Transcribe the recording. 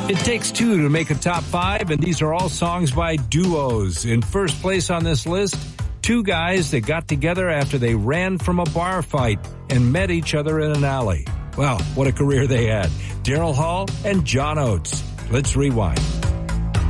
It takes two to make a top five, and these are all songs by duos. In first place on this list, two guys that got together after they ran from a bar fight and met each other in an alley. Wow, what a career they had. Daryl Hall and John Oates. Let's rewind.